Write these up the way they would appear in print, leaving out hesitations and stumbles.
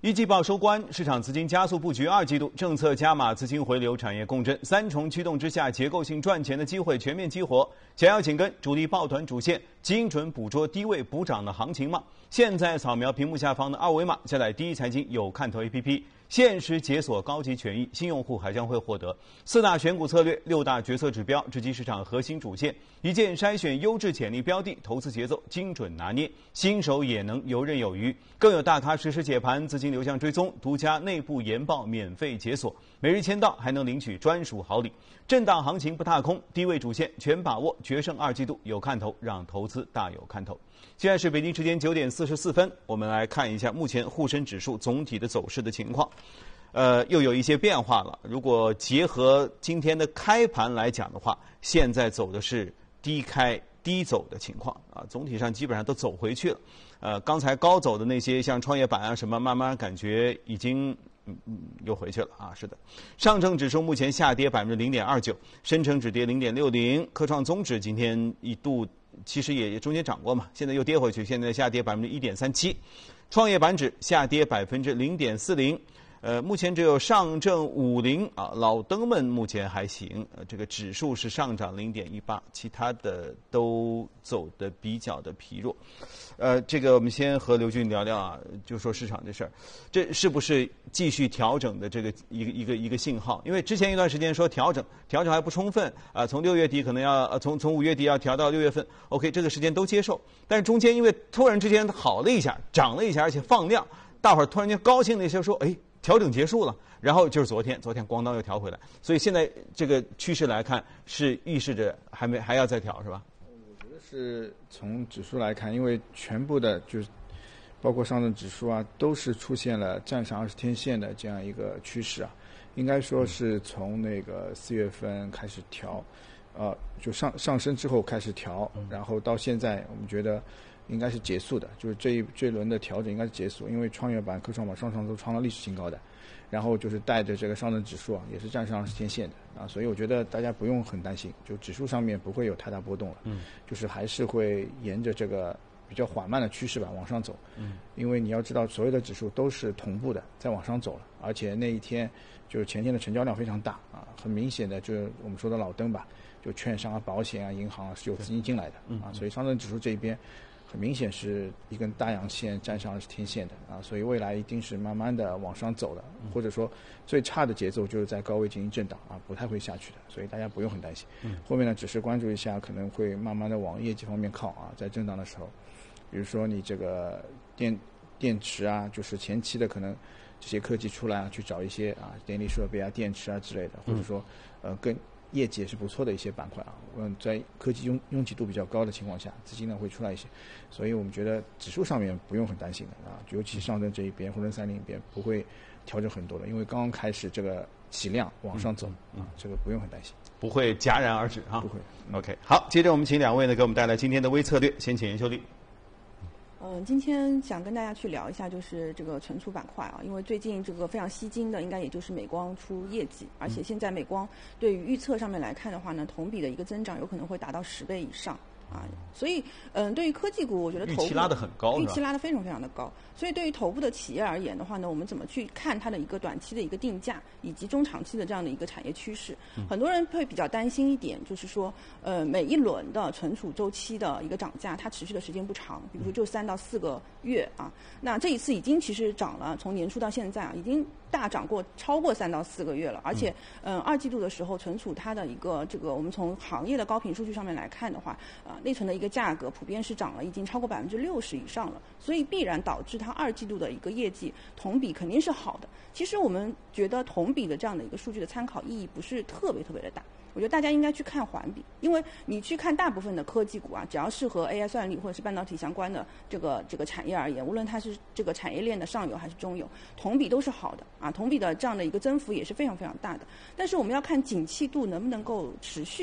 一季报收官，市场资金加速布局二季度，政策加码资金回流，产业共振，三重驱动之下，结构性赚钱的机会全面激活。想要紧跟主力抱团主线，精准捕捉低位补涨的行情吗？现在扫描屏幕下方的二维码，下载第一财经有看头 APP， 限时解锁高级权益，新用户还将会获得4大选股策略、6大决策指标，直击市场核心主线，一键筛选优质潜力标的，投资节奏精准拿捏，新手也能游刃有余。更有大咖实时解盘，资金流向追踪，独家内部研报免费解锁，每日签到还能领取专属好礼。震荡行情不踏空，低位主线全把握，决胜二季度有看头，让投资大有看头。现在是北京时间9点44分，我们来看一下目前沪深指数总体的走势的情况。又有一些变化了。如果结合今天的开盘来讲的话，现在走的是低开低走的情况啊，总体上基本上都走回去了。刚才高走的那些像创业板啊什么，慢慢感觉已经又回去了啊。是的，上证指数目前下跌0.29%，深成指跌0.60%，科创综指今天一度其实也中间涨过嘛，现在又跌回去，现在下跌1.37%，创业板指下跌0.40%。目前只有上证50啊，老登们目前还行，这个指数是上涨0.18%，其他的都走得比较的疲弱。这个我们先和刘俊聊聊啊，就说市场这事儿，这是不是继续调整的这个一个信号？因为之前一段时间说调整还不充分啊，从6月底可能要从5月底要调到6月份 ，OK， 这个时间都接受，但是中间因为突然之间好了一下，涨了一下，而且放量，大伙儿突然间高兴了一些，说哎。调整结束了，然后就是昨天咣当又调回来，所以现在这个趋势来看，是预示着还要再调，是吧？ 我觉得是从指数来看，因为全部的就是包括上证指数啊，都是出现了站上20天线的这样一个趋势啊，应该说是从那个4月份开始调，就上升之后开始调，然后到现在我们觉得。应该是结束的，就是这一轮的调整应该是结束，因为创业板、科创板双双都创了历史新高的，然后就是带着这个上证指数啊，也是站上20天线的啊，所以我觉得大家不用很担心，就指数上面不会有太大波动了，就是还是会沿着这个比较缓慢的趋势吧往上走，因为你要知道所有的指数都是同步的在往上走了，而且那一天就是前天的成交量非常大啊，很明显的就是我们说的老登吧，就券商啊、保险啊、银行啊是有资金进来的啊，所以上证指数这一边。很明显是一根大阳线站上20天线的啊，所以未来一定是慢慢的往上走的，或者说最差的节奏就是在高位进行震荡啊，不太会下去的，所以大家不用很担心。后面呢，只是关注一下，可能会慢慢的往业绩方面靠啊，在震荡的时候，比如说你这个电池啊，就是前期的可能这些科技出来啊，去找一些啊电力设备啊、电池啊之类的，或者说跟业绩也是不错的一些板块啊，在科技拥挤度比较高的情况下，资金呢会出来一些，所以我们觉得指数上面不用很担心的啊，尤其上证这一边、沪深30一边不会调整很多的，因为刚刚开始这个起量往上走啊，这个不用很担心， 不会戛然而止啊， 不会。 OK， 好，接着我们请2位呢给我们带来今天的微策略，先请严秀丽。 今天想跟大家去聊一下，就是这个存储板块啊，因为最近这个非常吸睛的，应该也就是美光出业绩，而且现在美光对于预测上面来看的话呢，同比的一个增长有可能会达到10倍以上。啊，所以对于科技股，我觉得头部预期拉得很高， 预期拉得非常非常的高。所以对于头部的企业而言的话呢，我们怎么去看它的一个短期的一个定价，以及中长期的这样的一个产业趋势？很多人会比较担心一点，就是说每一轮的存储周期的一个涨价，它持续的时间不长，比如说就3到4个月啊。那这一次已经其实涨了，从年初到现在啊，已经大涨过超过3到4个月了，而且2季度的时候存储它的一个这个我们从行业的高频数据上面来看的话，内存的一个价格普遍是涨了，已经超过60%以上了，所以必然导致它2季度的一个业绩同比肯定是好的。其实我们觉得同比的这样的一个数据的参考意义不是特别的大。我觉得大家应该去看环比，因为你去看大部分的科技股啊，只要是和 AI 算力或者是半导体相关的这个产业而言，无论它是这个产业链的上游还是中游，同比都是好的啊，同比的这样的一个增幅也是非常非常大的。但是我们要看景气度能不能够持续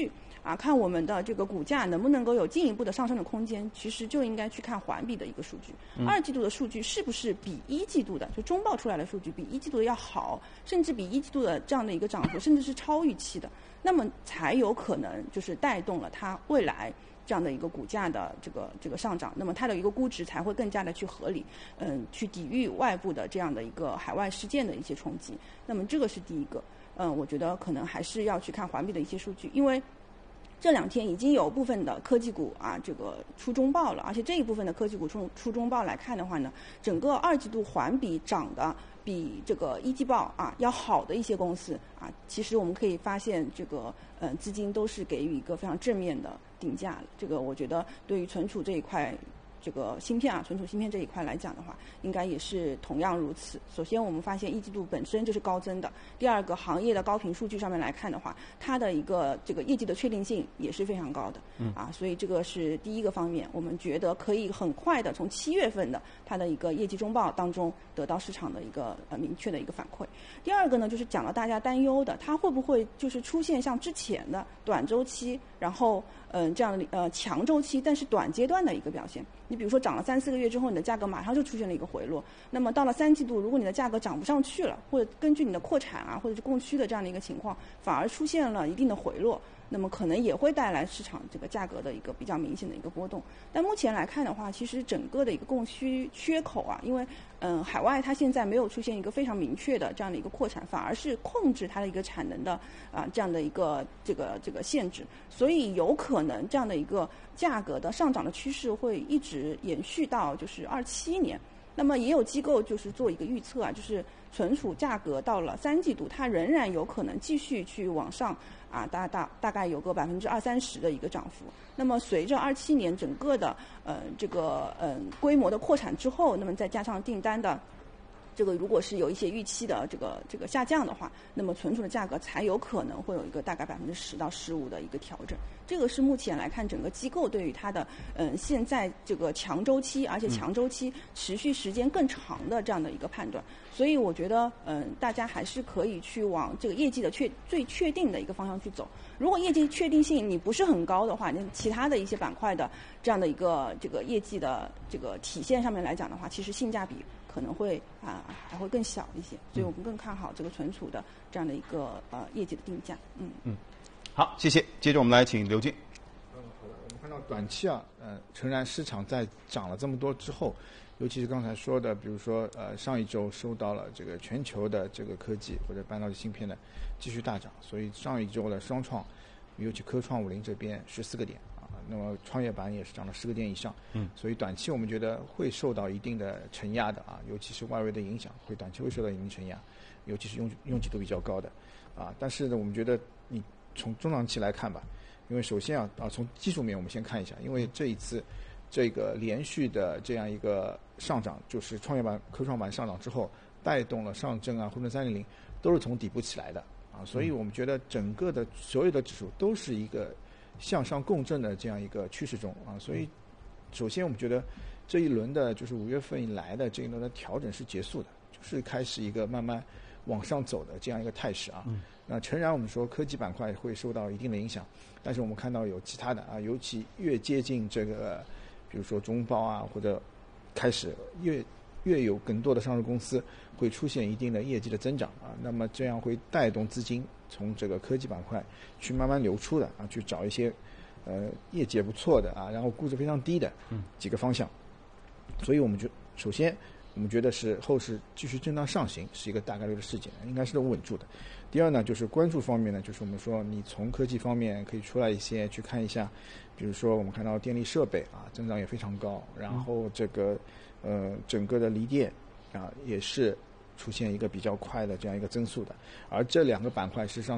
看我们的这个股价能不能够有进一步的上升的空间，其实就应该去看环比的一个数据。2季度的数据是不是比1季度的，就中报出来的数据比1季度的要好，甚至比1季度的这样的一个涨幅，甚至是超预期的，那么才有可能就是带动了它未来这样的一个股价的这个上涨，那么它的一个估值才会更加的去合理，去抵御外部的这样的一个海外事件的一些冲击。那么这个是第一个，我觉得可能还是要去看环比的一些数据，因为这2天已经有部分的科技股这个出中报了，而且这一部分的科技股出中报来看的话呢，整个2季度环比涨的比这个1季报要好的一些公司其实我们可以发现这个资金都是给予一个非常正面的定价了。这个我觉得对于存储这一块，这个芯片存储芯片这一块来讲的话，应该也是同样如此。首先我们发现1季度本身就是高增的，第二个行业的高频数据上面来看的话，它的一个这个业绩的确定性也是非常高的所以这个是第一个方面，我们觉得可以很快的从7月份的它的一个业绩中报当中得到市场的一个明确的一个反馈。第二个呢，就是讲了大家担忧的，它会不会就是出现像之前的短周期，然后这样的强周期但是短阶段的一个表现。你比如说涨了3-4个月之后，你的价格马上就出现了一个回落，那么到了3季度，如果你的价格涨不上去了，或者根据你的扩产或者是供需的这样的一个情况，反而出现了一定的回落，那么可能也会带来市场这个价格的一个比较明显的一个波动。但目前来看的话，其实整个的一个供需缺口因为海外它现在没有出现一个非常明确的这样的一个扩产，反而是控制它的一个产能的这样的一个这个限制，所以有可能这样的一个价格的上涨的趋势会一直延续到就是27年。那么也有机构就是做一个预测就是存储价格到了3季度，它仍然有可能继续去往上大概有个20-30%的一个涨幅。那么随着27年整个的这个规模的扩产之后，那么再加上订单的这个如果是有一些预期的这个下降的话，那么存储的价格才有可能会有一个大概10%-15%的一个调整。这个是目前来看整个机构对于它的现在这个强周期，而且强周期持续时间更长的这样的一个判断。所以我觉得大家还是可以去往这个业绩的最确定的一个方向去走。如果业绩确定性你不是很高的话，那其他的一些板块的这样的一个这个业绩的这个体现上面来讲的话，其实性价比可能会还会更小一些，所以我们更看好这个存储的这样的一个业绩的定价。 好，谢谢。接着我们来请刘俊。 好的，我们看到短期诚然市场在涨了这么多之后，尤其是刚才说的，比如说上一周受到了这个全球的这个科技或者半导体芯片的继续大涨，所以上一周的双创，尤其科创50这边14个点那么创业板也是涨了10个点以上，所以短期我们觉得会受到一定的承压的尤其是外围的影响，短期会受到一定承压，尤其是拥挤度比较高的但是呢，我们觉得你从中长期来看吧，因为首先从技术面我们先看一下，因为这一次这个连续的这样一个上涨，就是创业板、科创板上涨之后，带动了上证沪深300都是从底部起来的所以我们觉得整个的所有的指数都是一个向上共振的这样一个趋势中所以首先我们觉得这一轮的就是5月份以来的这一轮的调整是结束的，就是开始一个慢慢往上走的这样一个态势那诚然我们说科技板块会受到一定的影响，但是我们看到有其他的尤其越接近这个比如说中报或者开始越有更多的上市公司会出现一定的业绩的增长那么这样会带动资金从这个科技板块去慢慢流出的去找一些业绩也不错的然后估值非常低的几个方向。所以我们首先我们觉得是后市继续震荡上行是一个大概率的事件，应该是稳住的。第二呢，就是关注方面呢，就是我们说你从科技方面可以出来一些去看一下，比如说我们看到电力设备增长也非常高，然后这个整个的锂电也是出现一个比较快的这样一个增速的，而这两个板块实际上